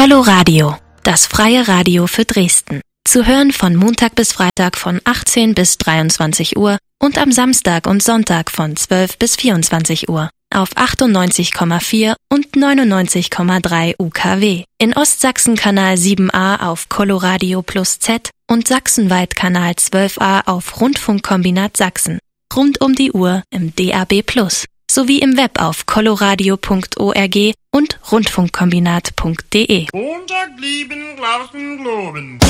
Coloradio, das freie Radio für Dresden. Zu hören von Montag bis Freitag von 18 bis 23 Uhr und am Samstag und Sonntag von 12 bis 24 Uhr auf 98,4 und 99,3 UKW. In Ostsachsen Kanal 7a auf Coloradio Plus Z und sachsenweit Kanal 12a auf Rundfunkkombinat Sachsen. Rund um die Uhr im DAB Plus. Sowie im Web auf coloradio.org und rundfunkkombinat.de. Montag lieben, glauben, globen.